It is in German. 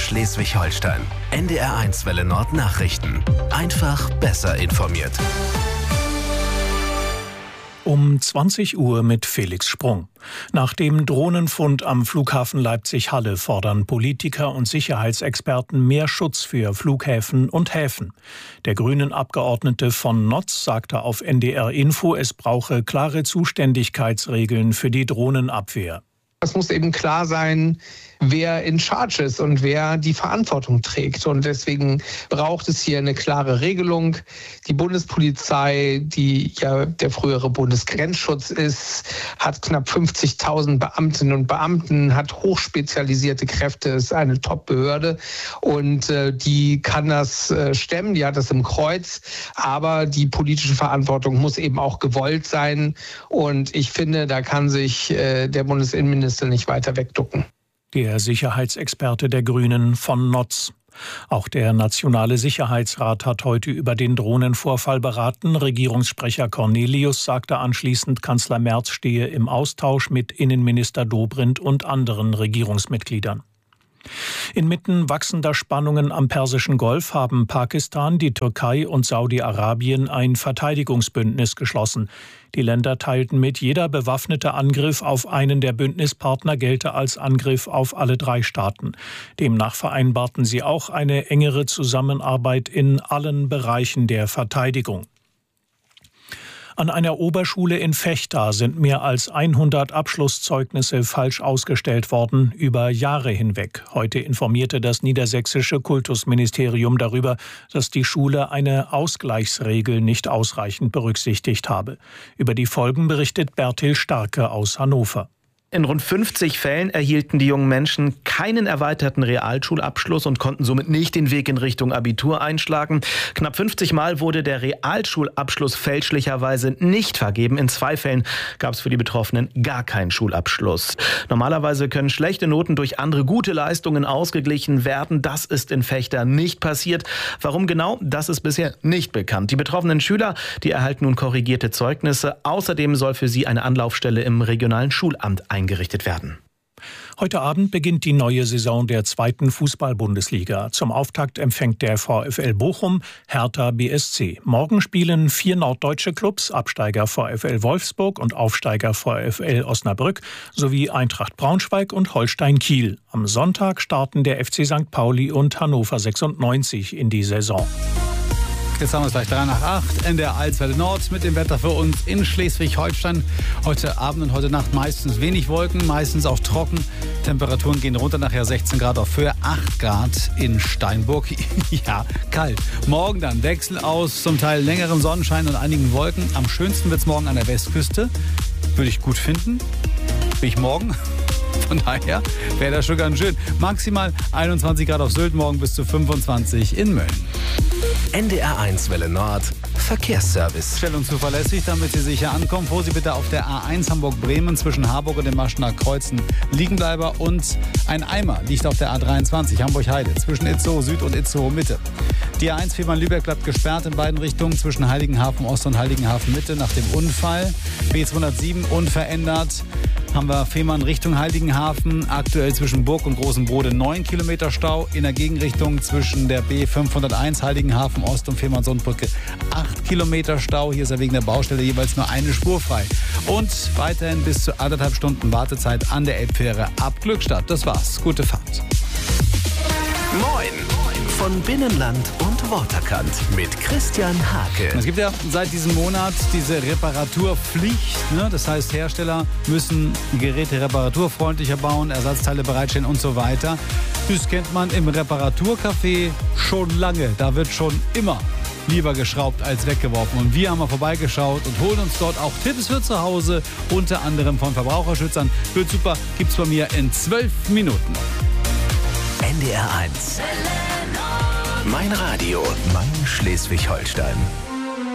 Schleswig-Holstein. NDR1 Welle Nord Nachrichten. Einfach besser informiert. Um 20 Uhr mit Felix Sprung. Nach dem Drohnenfund am Flughafen Leipzig-Halle fordern Politiker und Sicherheitsexperten mehr Schutz für Flughäfen und Häfen. Der Grünen-Abgeordnete von Notz sagte auf NDR Info, es brauche klare Zuständigkeitsregeln für die Drohnenabwehr. Es muss eben klar sein, wer in charge ist und wer die Verantwortung trägt. Und deswegen braucht es hier eine klare Regelung. Die Bundespolizei, die ja der frühere Bundesgrenzschutz ist, hat knapp 50.000 Beamtinnen und Beamten, hat hochspezialisierte Kräfte, ist eine Top-Behörde und die kann das stemmen, die hat das im Kreuz. Aber die politische Verantwortung muss eben auch gewollt sein. Und ich finde, da kann sich der Bundesinnenminister nicht weiter wegducken. Der Sicherheitsexperte der Grünen von Notz. Auch der Nationale Sicherheitsrat hat heute über den Drohnenvorfall beraten. Regierungssprecher Cornelius sagte anschließend, Kanzler Merz stehe im Austausch mit Innenminister Dobrindt und anderen Regierungsmitgliedern. Inmitten wachsender Spannungen am Persischen Golf haben Pakistan, die Türkei und Saudi-Arabien ein Verteidigungsbündnis geschlossen. Die Länder teilten mit, jeder bewaffnete Angriff auf einen der Bündnispartner gelte als Angriff auf alle drei Staaten. Demnach vereinbarten sie auch eine engere Zusammenarbeit in allen Bereichen der Verteidigung. An einer Oberschule in Vechta sind mehr als 100 Abschlusszeugnisse falsch ausgestellt worden, über Jahre hinweg. Heute informierte das niedersächsische Kultusministerium darüber, dass die Schule eine Ausgleichsregel nicht ausreichend berücksichtigt habe. Über die Folgen berichtet Bertil Starke aus Hannover. In rund 50 Fällen erhielten die jungen Menschen keinen erweiterten Realschulabschluss und konnten somit nicht den Weg in Richtung Abitur einschlagen. Knapp 50 Mal wurde der Realschulabschluss fälschlicherweise nicht vergeben. In 2 Fällen gab es für die Betroffenen gar keinen Schulabschluss. Normalerweise können schlechte Noten durch andere gute Leistungen ausgeglichen werden. Das ist in Vechta nicht passiert. Warum genau? Das ist bisher nicht bekannt. Die betroffenen Schüler, die erhalten nun korrigierte Zeugnisse. Außerdem soll für sie eine Anlaufstelle im regionalen Schulamt eingerichtet werden. Heute Abend beginnt die neue Saison der 2. Fußball-Bundesliga. Zum Auftakt empfängt der VfL Bochum Hertha BSC. Morgen spielen 4 norddeutsche Clubs, Absteiger VfL Wolfsburg und Aufsteiger VfL Osnabrück sowie Eintracht Braunschweig und Holstein Kiel. Am Sonntag starten der FC St. Pauli und Hannover 96 in die Saison. Jetzt haben wir es gleich 8:03, NDR1 Welle Nord mit dem Wetter für uns in Schleswig-Holstein. Heute Abend und heute Nacht meistens wenig Wolken, meistens auch trocken. Temperaturen gehen runter, nachher 16 Grad auf Höhe, 8 Grad in Steinburg. Ja, kalt. Morgen dann Wechsel aus zum Teil längerem Sonnenschein und einigen Wolken. Am schönsten wird es morgen an der Westküste. Würde ich gut finden. Bin ich morgen. Von daher wäre das schon ganz schön. Maximal 21 Grad auf Sylt, morgen bis zu 25 in Mölln. NDR1 Welle Nord Verkehrsservice. Schnell und zuverlässig, damit Sie sicher ankommen. Vorsicht bitte auf der A1 Hamburg-Bremen zwischen Harburg und dem Maschener Kreuzen Liegenbleiber und ein Eimer liegt auf der A23 Hamburg-Heide zwischen Itzehoe Süd und Itzehoe Mitte. Die A1 Fehmarn-Lübeck bleibt gesperrt in beiden Richtungen zwischen Heiligenhafen Ost und Heiligenhafen Mitte nach dem Unfall. B207 unverändert. Haben wir Fehmarn Richtung Heiligenhafen, aktuell zwischen Burg und Großem Brode 9 Kilometer Stau. In der Gegenrichtung zwischen der B501 Heiligenhafen Ost und Fehmarn-Sundbrücke 8 Kilometer Stau. Hier ist ja wegen der Baustelle jeweils nur eine Spur frei. Und weiterhin bis zu 1,5 Stunden Wartezeit an der Elbfähre ab Glückstadt. Das war's. Gute Fahrt. Moin! Von Binnenland und Waterkant mit Christian Hake. Es gibt ja seit diesem Monat diese Reparaturpflicht. Ne? Das heißt, Hersteller müssen Geräte reparaturfreundlicher bauen, Ersatzteile bereitstellen und so weiter. Das kennt man im Reparaturcafé schon lange. Da wird schon immer lieber geschraubt als weggeworfen. Und wir haben mal vorbeigeschaut und holen uns dort auch Tipps für zu Hause, unter anderem von Verbraucherschützern. Wird super, gibt's bei mir in 12 Minuten. NDR1. Mein Radio, mein Schleswig-Holstein.